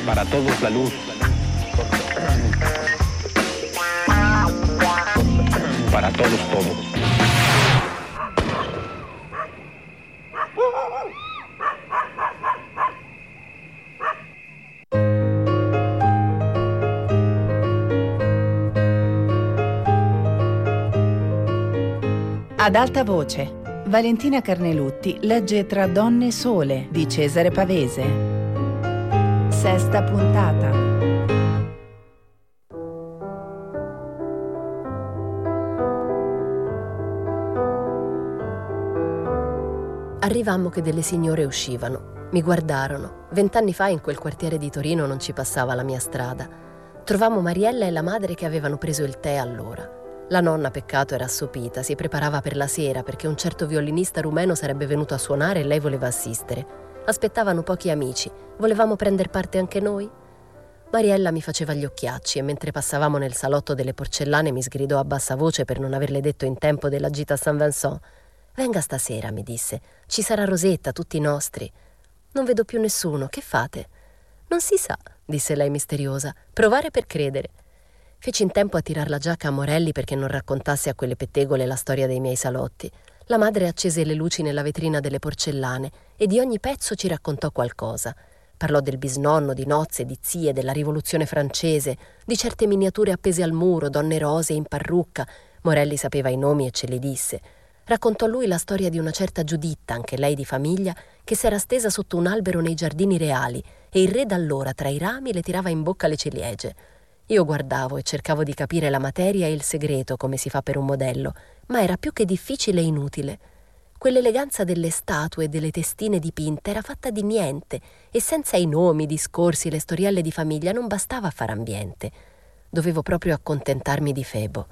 Para todos la luz. Para todos todo. Ad alta voce, Valentina Carnelutti legge Tra donne sole di Cesare Pavese. Sesta puntata. Arrivammo che delle signore uscivano. Mi guardarono. 20 anni fa in quel quartiere di Torino non ci passava la mia strada. Trovammo Mariella e la madre che avevano preso il tè all'ora. La nonna, peccato, era assopita, si preparava per la sera perché un certo violinista rumeno sarebbe venuto a suonare e lei voleva assistere. Aspettavano pochi amici, volevamo prendere parte anche noi? Mariella mi faceva gli occhiacci e mentre passavamo nel salotto delle porcellane mi sgridò a bassa voce per non averle detto in tempo della gita a Saint Vincent. «Venga stasera», mi disse, «ci sarà Rosetta, tutti nostri». «Non vedo più nessuno, che fate?» «Non si sa», disse lei misteriosa, «provare per credere». Feci in tempo a tirar la giacca a Morelli perché non raccontasse a quelle pettegole la storia dei miei salotti. La madre accese le luci nella vetrina delle porcellane e di ogni pezzo ci raccontò qualcosa. Parlò del bisnonno, di nozze, di zie, della rivoluzione francese, di certe miniature appese al muro, donne rosee in parrucca. Morelli sapeva i nomi e ce li disse. Raccontò lui la storia di una certa Giuditta, anche lei di famiglia, che s'era stesa sotto un albero nei giardini reali e il re d'allora tra i rami le tirava in bocca le ciliegie. Io guardavo e cercavo di capire la materia e il segreto come si fa per un modello, ma era più che difficile e inutile. Quell'eleganza delle statue e delle testine dipinte era fatta di niente e senza i nomi, i discorsi, le storielle di famiglia non bastava a fare ambiente. Dovevo proprio accontentarmi di Febo.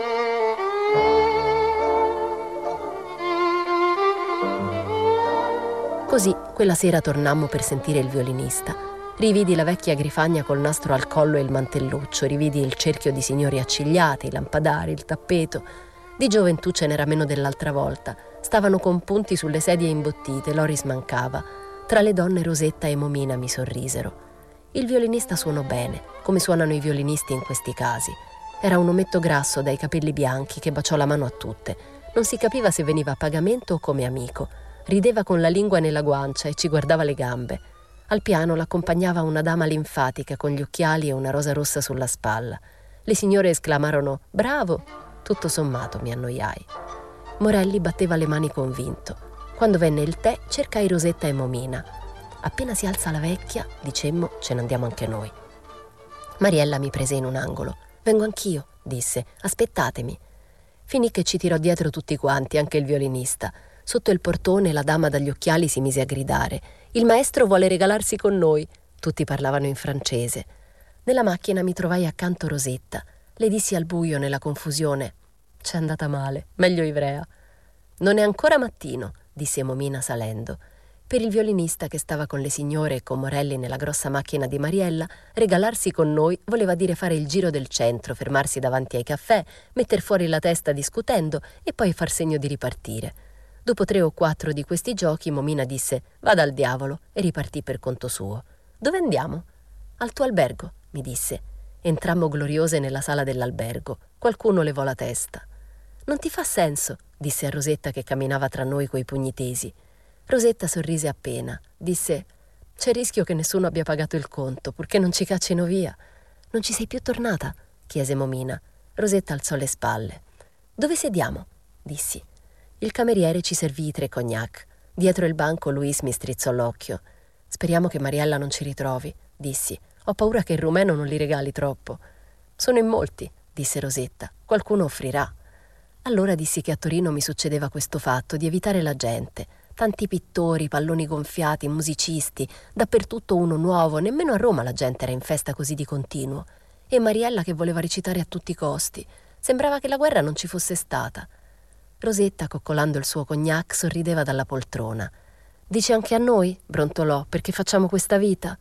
Così quella sera tornammo per sentire il violinista. Rividi la vecchia Grifagna col nastro al collo e il mantelluccio, rividi il cerchio di signori accigliati, i lampadari, il tappeto. Di gioventù ce n'era meno dell'altra volta. Stavano compunti sulle sedie imbottite, Loris mancava. Tra le donne Rosetta e Momina mi sorrisero. Il violinista suonò bene, come suonano i violinisti in questi casi. Era un ometto grasso dai capelli bianchi che baciò la mano a tutte. Non si capiva se veniva a pagamento o come amico. Rideva con la lingua nella guancia e ci guardava le gambe. Al piano l'accompagnava una dama linfatica con gli occhiali e una rosa rossa sulla spalla. Le signore esclamarono «Bravo!». Tutto sommato mi annoiai. Morelli batteva le mani convinto. Quando venne il tè cercai Rosetta e Momina. Appena si alza la vecchia, dicemmo, ce ne andiamo anche noi. Mariella mi prese in un angolo. «Vengo anch'io», disse, «aspettatemi». Finì che ci tirò dietro tutti quanti, anche il violinista. Sotto il portone la dama dagli occhiali si mise a gridare «Il maestro vuole regalarsi con noi». Tutti parlavano in francese. Nella macchina mi trovai accanto Rosetta. Le dissi al buio nella confusione «C'è andata male, meglio ivrea». «Non è ancora mattino», disse Momina salendo. Per il violinista che stava con le signore e con Morelli nella grossa macchina di Mariella, regalarsi con noi voleva dire fare il giro del centro, fermarsi davanti ai caffè, metter fuori la testa discutendo e poi far segno di ripartire. Dopo 3 o 4 di questi giochi, Momina disse «Vada al diavolo» e ripartì per conto suo. «Dove andiamo?» «Al tuo albergo», mi disse. Entrammo gloriose nella sala dell'albergo. Qualcuno levò la testa. «Non ti fa senso», disse a Rosetta che camminava tra noi coi pugni tesi. Rosetta sorrise appena. Disse «C'è rischio che nessuno abbia pagato il conto, purché non ci caccino via». «Non ci sei più tornata?» chiese Momina. Rosetta alzò le spalle. «Dove sediamo?» dissi. Il cameriere ci servì i 3 cognac. Dietro il banco Luis mi strizzò l'occhio. «Speriamo che Mariella non ci ritrovi», dissi. «Ho paura che il rumeno non li regali troppo». «Sono in molti», disse Rosetta. «Qualcuno offrirà». Allora dissi che a Torino mi succedeva questo fatto di evitare la gente. Tanti pittori, palloni gonfiati, musicisti, dappertutto uno nuovo. Nemmeno a Roma la gente era in festa così di continuo. E Mariella che voleva recitare a tutti i costi. Sembrava che la guerra non ci fosse stata. Rosetta, coccolando il suo cognac, sorrideva dalla poltrona. «Dici anche a noi?» brontolò, «perché facciamo questa vita?»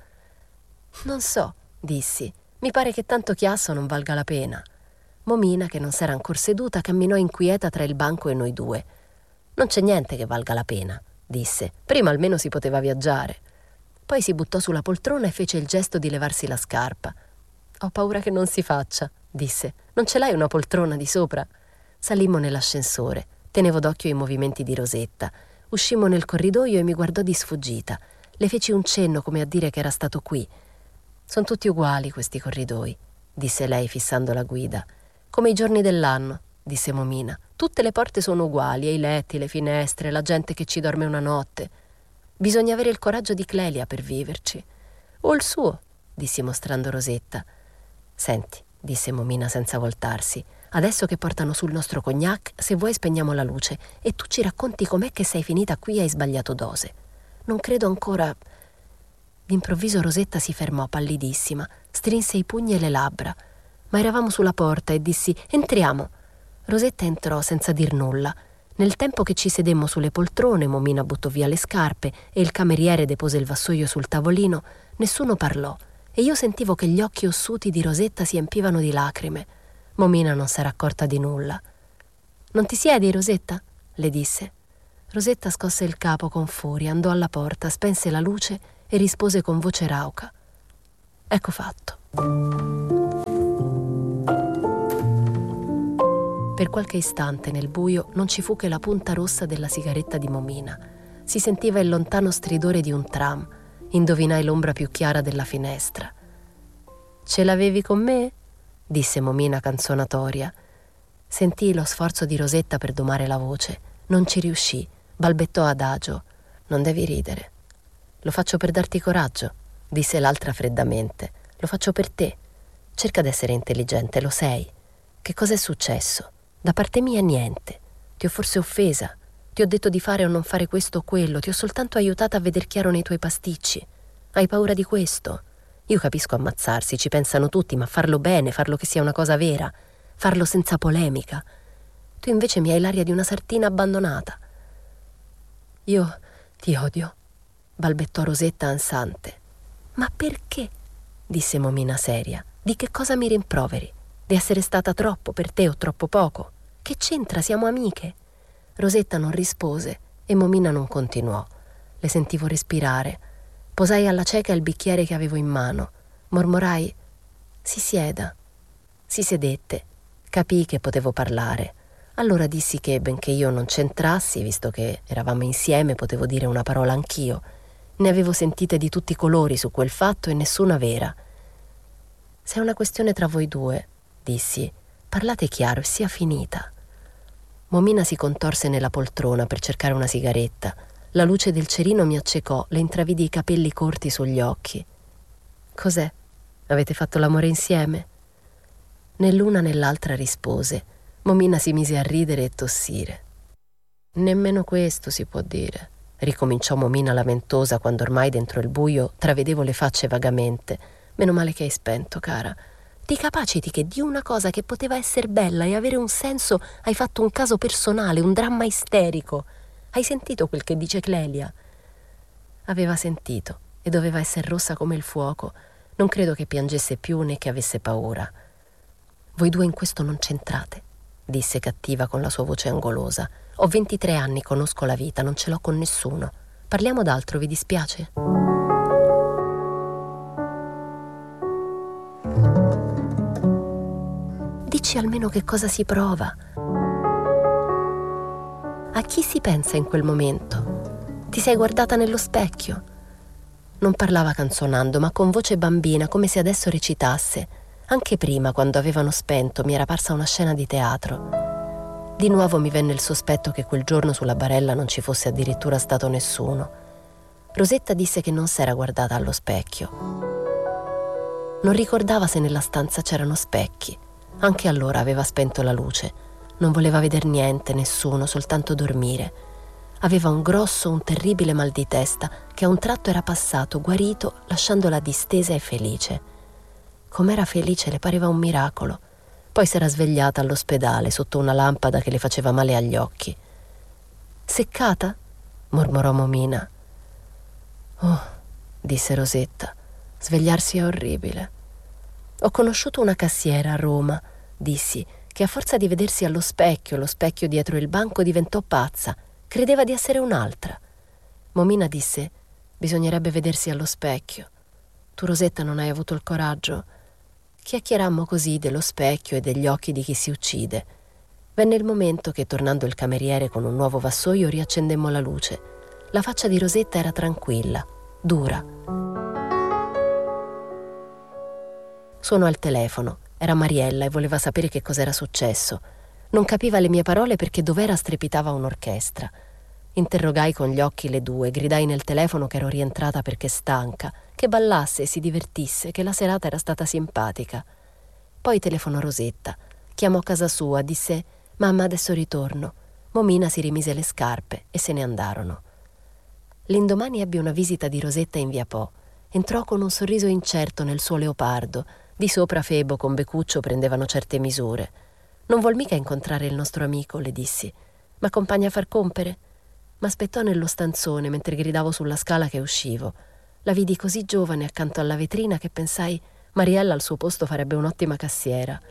«Non so», dissi. «Mi pare che tanto chiasso non valga la pena». Momina, che non s'era ancor seduta, camminò inquieta tra il banco e noi due. «Non c'è niente che valga la pena», disse. «Prima almeno si poteva viaggiare». Poi si buttò sulla poltrona e fece il gesto di levarsi la scarpa. «Ho paura che non si faccia», disse. «Non ce l'hai una poltrona di sopra?» Salimmo nell'ascensore. Tenevo d'occhio i movimenti di Rosetta. Uscimmo nel corridoio e mi guardò di sfuggita. Le feci un cenno come a dire che era stato qui. «Sono tutti uguali questi corridoi», disse lei fissando la guida. «Come i giorni dell'anno», disse Momina. «Tutte le porte sono uguali, e i letti, le finestre, la gente che ci dorme una notte. Bisogna avere il coraggio di Clelia per viverci». «O il suo», dissi mostrando Rosetta. «Senti», disse Momina senza voltarsi, «adesso che portano sul nostro cognac, se vuoi spegniamo la luce e tu ci racconti com'è che sei finita qui e hai sbagliato dose. Non credo ancora...» D'improvviso Rosetta si fermò pallidissima, strinse i pugni e le labbra. Ma eravamo sulla porta e dissi «Entriamo». Rosetta entrò senza dir nulla. Nel tempo che ci sedemmo sulle poltrone, Momina buttò via le scarpe e il cameriere depose il vassoio sul tavolino, nessuno parlò e io sentivo che gli occhi ossuti di Rosetta si empivano di lacrime. Momina non s'era accorta di nulla. «Non ti siedi, Rosetta?» le disse. Rosetta scosse il capo con furia, andò alla porta, spense la luce e rispose con voce rauca: «Ecco fatto». Per qualche istante nel buio non ci fu che la punta rossa della sigaretta di Momina. Si sentiva il lontano stridore di un tram. Indovinai l'ombra più chiara della finestra. «Ce l'avevi con me?» disse Momina canzonatoria. Sentii lo sforzo di Rosetta per domare la voce. Non ci riuscì. Balbettò adagio: «Non devi ridere». «Lo faccio per darti coraggio», disse l'altra freddamente. «Lo faccio per te. Cerca d'essere intelligente, lo sei. Che cosa è successo? Da parte mia niente. Ti ho forse offesa? Ti ho detto di fare o non fare questo o quello? Ti ho soltanto aiutata a veder chiaro nei tuoi pasticci? Hai paura di questo? Io capisco ammazzarsi, ci pensano tutti, ma farlo bene, farlo che sia una cosa vera, farlo senza polemica. Tu invece mi hai l'aria di una sardina abbandonata». «Io ti odio», balbettò Rosetta ansante. «Ma perché?» disse Momina seria. «Di che cosa mi rimproveri? Di essere stata troppo per te o troppo poco? Che c'entra? Siamo amiche». Rosetta non rispose e Momina non continuò. Le sentivo respirare. Posai alla cieca il bicchiere che avevo in mano. Mormorai: «Si sieda». Si sedette. Capii che potevo parlare. Allora dissi che, benché io non c'entrassi, visto che eravamo insieme, potevo dire una parola anch'io. Ne avevo sentite di tutti i colori su quel fatto e nessuna vera. «Se è una questione tra voi due», dissi, «parlate chiaro e sia finita». Momina si contorse nella poltrona per cercare una sigaretta. La luce del cerino mi accecò, le intravidi i capelli corti sugli occhi. «Cos'è? Avete fatto l'amore insieme?» Né l'una né l'altra rispose. Momina si mise a ridere e tossire. «Nemmeno questo si può dire», ricominciò Momina lamentosa quando ormai dentro il buio travedevo le facce vagamente. «Meno male che hai spento, cara. Ti capaciti che di una cosa che poteva essere bella e avere un senso hai fatto un caso personale, un dramma isterico. Hai sentito quel che dice Clelia?» Aveva sentito e doveva essere rossa come il fuoco. Non credo che piangesse più né che avesse paura. «Voi due in questo non c'entrate», disse cattiva con la sua voce angolosa. «Ho 23 anni, conosco la vita, non ce l'ho con nessuno. Parliamo d'altro, vi dispiace?» «Dici almeno che cosa si prova. A chi si pensa in quel momento? Ti sei guardata nello specchio?» Non parlava canzonando, ma con voce bambina, come se adesso recitasse. Anche prima, quando avevano spento, mi era parsa una scena di teatro. Di nuovo mi venne il sospetto che quel giorno sulla barella non ci fosse addirittura stato nessuno. Rosetta disse che non s'era guardata allo specchio. Non ricordava se nella stanza c'erano specchi. Anche allora aveva spento la luce. Non voleva veder niente, nessuno, soltanto dormire. Aveva un grosso, un terribile mal di testa che a un tratto era passato, guarito, lasciandola distesa e felice. Com'era felice, le pareva un miracolo. Poi s'era svegliata all'ospedale sotto una lampada che le faceva male agli occhi. «Seccata?» mormorò Momina. «Oh», disse Rosetta, «svegliarsi è orribile». «Ho conosciuto una cassiera a Roma», dissi, «che a forza di vedersi allo specchio, lo specchio dietro il banco, diventò pazza. Credeva di essere un'altra». Momina disse: Bisognerebbe vedersi allo specchio. Tu, Rosetta, non hai avuto il coraggio? Chiacchierammo così dello specchio e degli occhi di chi si uccide. Venne il momento che, tornando il cameriere con un nuovo vassoio, riaccendemmo la luce. La faccia di Rosetta era tranquilla, dura. Suonò al telefono. Era Mariella e voleva sapere che cos'era successo. Non capiva le mie parole perché dov'era strepitava un'orchestra. Interrogai con gli occhi le due, gridai nel telefono che ero rientrata perché stanca, che ballasse e si divertisse, che la serata era stata simpatica. Poi telefonò Rosetta, chiamò a casa sua, disse: «Mamma, adesso ritorno». Momina si rimise le scarpe e se ne andarono. L'indomani ebbi una visita di Rosetta in via Po. Entrò con un sorriso incerto nel suo leopardo. Di sopra Febo con Becuccio prendevano certe misure. «Non vuol mica incontrare il nostro amico», le dissi. «M'accompagna a far compere?» M'aspettò nello stanzone mentre gridavo sulla scala che uscivo. La vidi così giovane accanto alla vetrina che pensai: Mariella al suo posto farebbe un'ottima cassiera.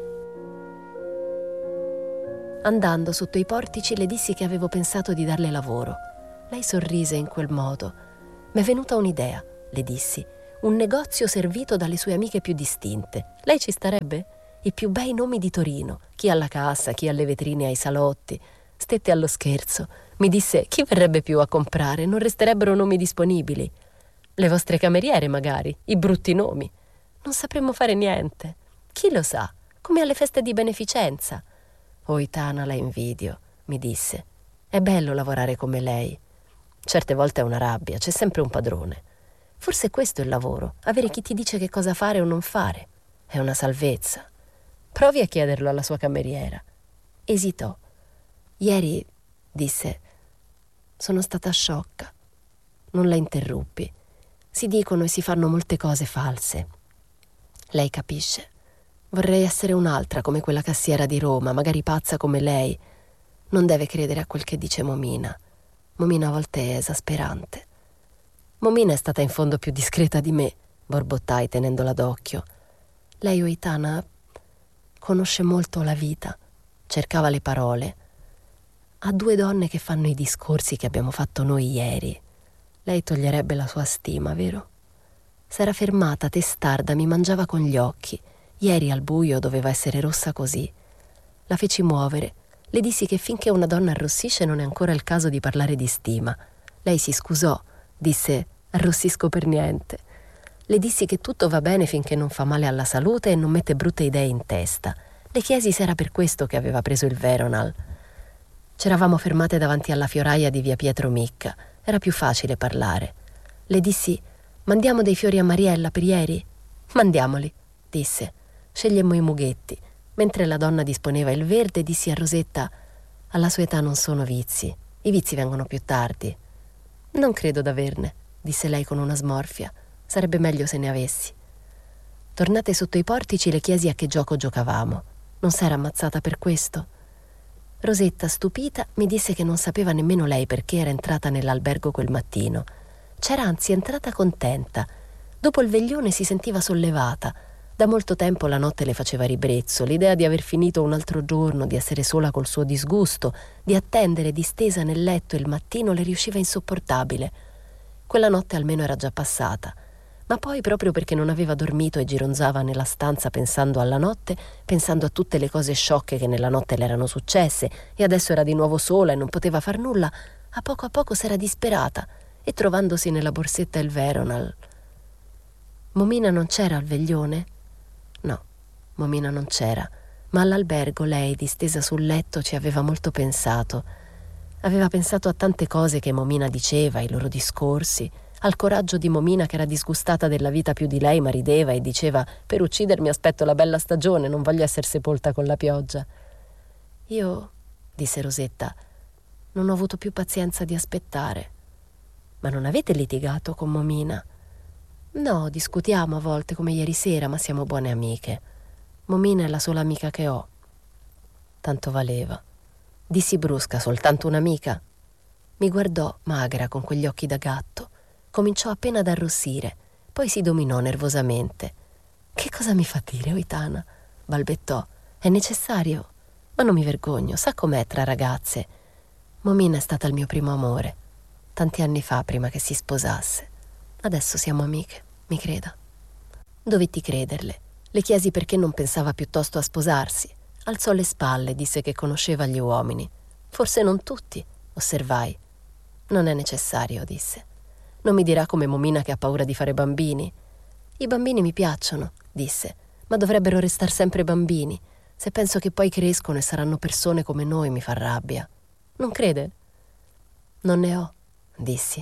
Andando sotto i portici le dissi che avevo pensato di darle lavoro. Lei sorrise in quel modo. «M'è venuta un'idea», le dissi. «Un negozio servito dalle sue amiche più distinte. Lei ci starebbe? I più bei nomi di Torino, chi alla cassa, chi alle vetrine ai salotti». Stette allo scherzo. Mi disse: «Chi verrebbe più a comprare? Non resterebbero nomi disponibili». «Le vostre cameriere, magari, i brutti nomi». «Non sapremmo fare niente». «Chi lo sa? Come alle feste di beneficenza». «Oh, Itana, la invidio», mi disse. «È bello lavorare come lei. Certe volte è una rabbia, c'è sempre un padrone. Forse questo è il lavoro, avere chi ti dice che cosa fare o non fare. È una salvezza. Provi a chiederlo alla sua cameriera». Esitò. «Ieri», disse, «sono stata sciocca». Non la interruppi. Si dicono e si fanno molte cose false. Lei capisce. Vorrei essere un'altra come quella cassiera di Roma, magari pazza come lei. Non deve credere a quel che dice Momina. Momina a volte è esasperante. Momina è stata in fondo più discreta di me, borbottai tenendola d'occhio. Lei, Oitana, conosce molto la vita. Cercava le parole. Ha due donne che fanno i discorsi che abbiamo fatto noi ieri. Lei toglierebbe la sua stima, vero? S'era fermata, testarda, mi mangiava con gli occhi. Ieri al buio doveva essere rossa così. La feci muovere. Le dissi che finché una donna arrossisce non è ancora il caso di parlare di stima. Lei si scusò, disse: «Arrossisco per niente». Le dissi che tutto va bene finché non fa male alla salute e non mette brutte idee in testa. Le chiesi se era per questo che aveva preso il Veronal. C'eravamo fermate davanti alla fioraia di via Pietro Micca. Era più facile parlare. Le dissi: «Mandiamo dei fiori a Mariella per ieri?» «Mandiamoli», disse. Scegliemmo i mughetti. Mentre la donna disponeva il verde, dissi a Rosetta: «Alla sua età non sono vizi. I vizi vengono più tardi». «Non credo d'averne», disse lei con una smorfia. «Sarebbe meglio se ne avessi». Tornate sotto i portici le chiesi a che gioco giocavamo. Non s'era ammazzata per questo? Rosetta, stupita, mi disse che non sapeva nemmeno lei perché era entrata nell'albergo quel mattino. C'era anzi entrata contenta. Dopo il veglione si sentiva sollevata. Da molto tempo la notte le faceva ribrezzo, l'idea di aver finito un altro giorno, di essere sola col suo disgusto, di attendere distesa nel letto il mattino le riusciva insopportabile. Quella notte almeno era già passata. Ma poi, proprio perché non aveva dormito e gironzava nella stanza pensando alla notte, pensando a tutte le cose sciocche che nella notte le erano successe, e adesso era di nuovo sola e non poteva far nulla, a poco s'era disperata e trovandosi nella borsetta il Veronal. Momina non c'era al veglione? No, Momina non c'era, ma all'albergo lei, distesa sul letto, ci aveva molto pensato. Aveva pensato a tante cose che Momina diceva, ai loro discorsi, al coraggio di Momina che era disgustata della vita più di lei, ma rideva e diceva: «Per uccidermi aspetto la bella stagione, non voglio essere sepolta con la pioggia». «Io», disse Rosetta, «non ho avuto più pazienza di aspettare». «Ma non avete litigato con Momina?» «No, discutiamo a volte come ieri sera, ma siamo buone amiche. Momina è la sola amica che ho». Tanto valeva. Dissi brusca: «Soltanto un'amica?» Mi guardò, magra, con quegli occhi da gatto. Cominciò appena ad arrossire, poi si dominò nervosamente. «Che cosa mi fa dire, Oitana?» balbettò. «È necessario?» «Ma non mi vergogno, sa com'è tra ragazze. Momina è stata il mio primo amore». tanti anni fa, prima che si sposasse. Adesso siamo amiche, mi creda. Dovetti crederle. Le chiesi perché non pensava piuttosto a sposarsi. Alzò le spalle, disse che conosceva gli uomini. Forse non tutti, osservai. Non è necessario, disse. Non mi dirà come Momina che ha paura di fare bambini. I bambini mi piacciono, disse, ma dovrebbero restar sempre bambini. Se penso che poi crescono e saranno persone come noi mi fa rabbia. Non crede? Non ne ho, dissi.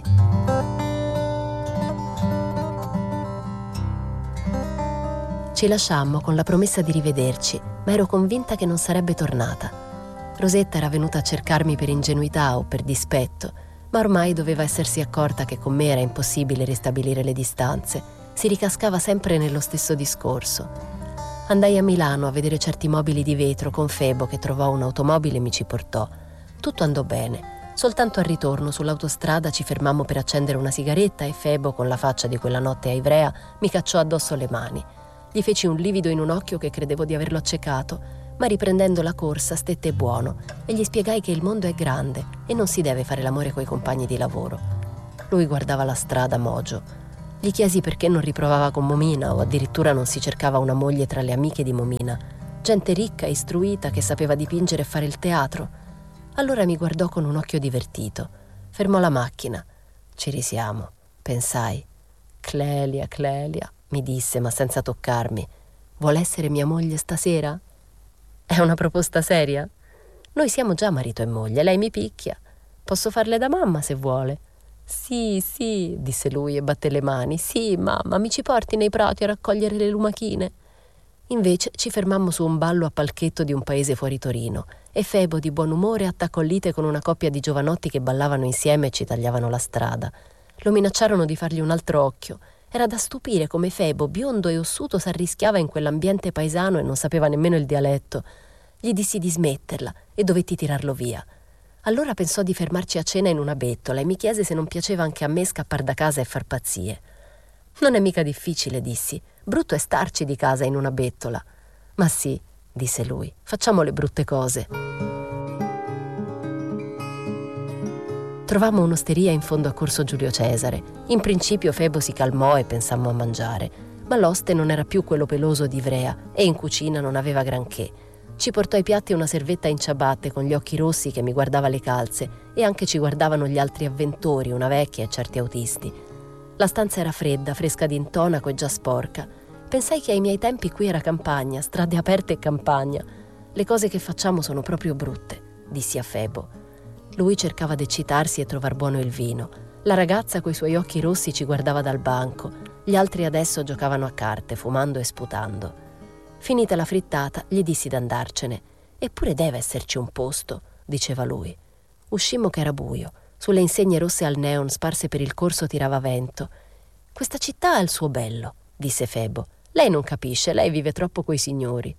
Ci lasciammo con la promessa di rivederci, ma ero convinta che non sarebbe tornata. Rosetta era venuta a cercarmi per ingenuità o per dispetto, ma ormai doveva essersi accorta che con me era impossibile ristabilire le distanze. Si ricascava sempre nello stesso discorso. Andai a Milano a vedere certi mobili di vetro con Febo, che trovò un'automobile e mi ci portò. Tutto andò bene. Soltanto al ritorno sull'autostrada ci fermammo per accendere una sigaretta e Febo, con la faccia di quella notte a Ivrea, mi cacciò addosso le mani. Gli feci un livido in un occhio che credevo di averlo accecato, ma riprendendo la corsa stette buono e gli spiegai che il mondo è grande e non si deve fare l'amore coi compagni di lavoro. Lui guardava la strada mogio. Gli chiesi perché non riprovava con Momina o addirittura non si cercava una moglie tra le amiche di Momina, gente ricca e istruita che sapeva dipingere e fare il teatro. Allora mi guardò con un occhio divertito. Fermò la macchina. Ci risiamo, pensai. Clelia, mi disse, ma senza toccarmi. Vuole essere mia moglie stasera? È una proposta seria? Noi siamo già marito e moglie, lei mi picchia. Posso farle da mamma se vuole. Sì, disse lui e batté le mani. Sì, mamma, mi ci porti nei prati a raccogliere le lumachine? Invece ci fermammo su un ballo a palchetto di un paese fuori Torino e Febo, di buon umore, attaccò lite con una coppia di giovanotti che ballavano insieme e ci tagliavano la strada. Lo minacciarono di fargli un altro occhio. Era da stupire come Febo, biondo e ossuto, s'arrischiava in quell'ambiente paesano e non sapeva nemmeno il dialetto. Gli dissi di smetterla e dovetti tirarlo via. Allora pensò di fermarci a cena in una bettola e mi chiese se non piaceva anche a me scappar da casa e far pazzie. Non è mica difficile, dissi. Brutto è starci di casa in una bettola. Ma sì, disse lui, facciamo le brutte cose. Trovammo un'osteria in fondo a Corso Giulio Cesare. In principio Febo si calmò e pensammo a mangiare, ma l'oste non era più quello peloso di Ivrea e in cucina non aveva granché. Ci portò ai piatti una servetta in ciabatte con gli occhi rossi che mi guardava le calze e anche ci guardavano gli altri avventori, una vecchia e certi autisti. La stanza era fredda, fresca d'intonaco e già sporca. Pensai che ai miei tempi qui era campagna, strade aperte e campagna. Le cose che facciamo sono proprio brutte, dissi a Febo. Lui cercava d'eccitarsi e trovar buono il vino. La ragazza coi suoi occhi rossi ci guardava dal banco. Gli altri adesso giocavano a carte, fumando e sputando. Finita la frittata, gli dissi d'andarcene. Eppure deve esserci un posto, diceva lui. Uscimmo che era buio. Sulle insegne rosse al neon sparse per il corso tirava vento. Questa città ha il suo bello, disse Febo. Lei non capisce, lei vive troppo coi signori.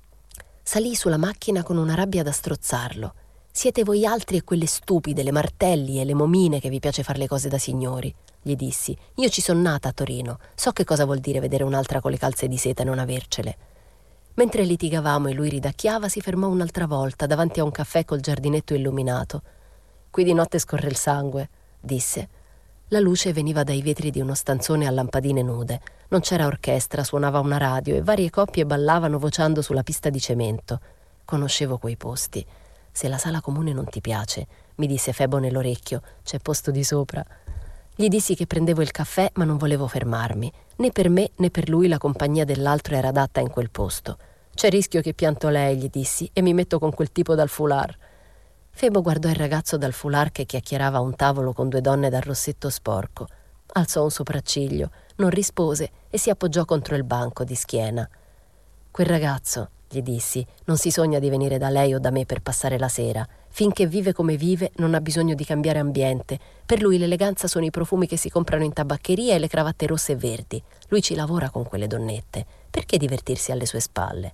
Salii sulla macchina con una rabbia da strozzarlo. Siete voi altri e quelle stupide, le Martelli e le Momine che vi piace fare le cose da signori, gli dissi. Io ci son nata a Torino, so che cosa vuol dire vedere un'altra con le calze di seta e non avercele. Mentre litigavamo e lui ridacchiava, si fermò un'altra volta davanti a un caffè col giardinetto illuminato. Qui di notte scorre il sangue, disse. La luce veniva dai vetri di uno stanzone a lampadine nude. Non c'era orchestra, suonava una radio e varie coppie ballavano vociando sulla pista di cemento. Conoscevo quei posti. Se la sala comune non ti piace, mi disse Febo nell'orecchio, c'è posto di sopra. Gli dissi che prendevo il caffè, ma non volevo fermarmi. Né per me né per lui la compagnia dell'altro era adatta in quel posto. C'è rischio che pianto lei, gli dissi, e mi metto con quel tipo dal foulard. Febo guardò il ragazzo dal foulard che chiacchierava a un tavolo con due donne dal rossetto sporco. Alzò un sopracciglio, non rispose e si appoggiò contro il banco di schiena. Quel ragazzo, gli dissi, non si sogna di venire da lei o da me per passare la sera. Finché vive come vive non ha bisogno di cambiare ambiente. Per lui l'eleganza sono i profumi che si comprano in tabaccheria e le cravatte rosse e verdi. Lui ci lavora con quelle donnette. Perché divertirsi alle sue spalle?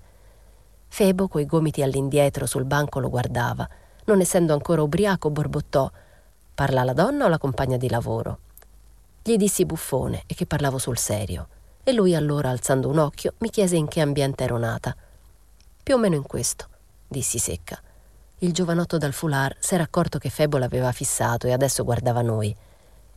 Febo, coi gomiti all'indietro sul banco, lo guardava. Non essendo ancora ubriaco, borbottò. Parla la donna o la compagna di lavoro? Gli dissi buffone e che parlavo sul serio. E lui allora, alzando un occhio, mi chiese in che ambiente ero nata. Più o meno in questo, dissi secca. Il giovanotto dal foulard s'era accorto che Febo l'aveva fissato e adesso guardava noi.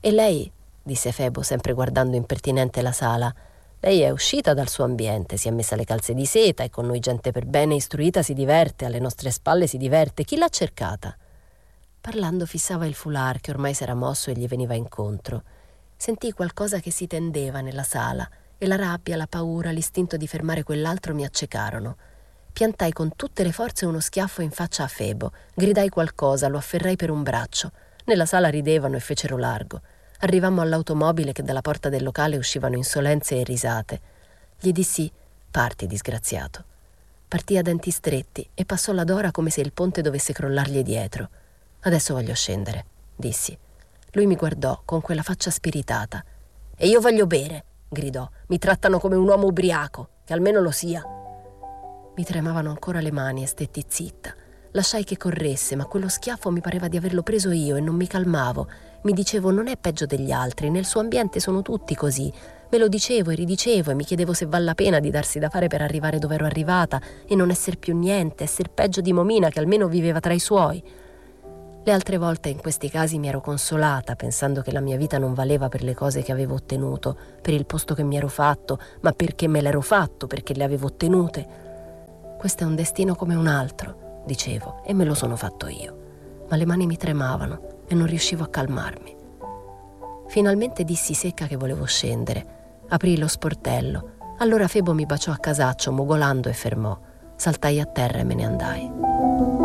E lei, disse Febo, sempre guardando impertinente la sala, lei è uscita dal suo ambiente, si è messa le calze di seta e con noi gente per bene istruita si diverte, alle nostre spalle si diverte. Chi l'ha cercata? Parlando fissava il foulard che ormai s'era mosso e gli veniva incontro. Sentii qualcosa che si tendeva nella sala e la rabbia, la paura, l'istinto di fermare quell'altro mi accecarono. Piantai con tutte le forze uno schiaffo in faccia a Febo, gridai qualcosa, lo afferrai per un braccio. Nella sala ridevano e fecero largo. Arrivammo all'automobile che dalla porta del locale uscivano insolenze e risate. Gli dissi: «Parti, disgraziato». Partì a denti stretti e passò la Dora come se il ponte dovesse crollargli dietro. «Adesso voglio scendere», dissi. Lui mi guardò con quella faccia spiritata. «E io voglio bere», gridò. «Mi trattano come un uomo ubriaco, che almeno lo sia». Mi tremavano ancora le mani e stetti zitta. Lasciai che corresse, ma quello schiaffo mi pareva di averlo preso io e non mi calmavo. Mi dicevo: non è peggio degli altri, nel suo ambiente sono tutti così. Me lo dicevo e ridicevo e mi chiedevo se val la pena di darsi da fare per arrivare dove ero arrivata e non esser più niente, esser peggio di Momina che almeno viveva tra i suoi. Le altre volte in questi casi mi ero consolata pensando che la mia vita non valeva per le cose che avevo ottenuto, per il posto che mi ero fatto, ma perché me l'ero fatto, perché le avevo ottenute. Questo è un destino come un altro, dicevo, e me lo sono fatto io. Ma le mani mi tremavano e non riuscivo a calmarmi. Finalmente dissi secca che volevo scendere. Aprii lo sportello. Allora Febo mi baciò a casaccio, mugolando, e fermò. Saltai a terra e me ne andai.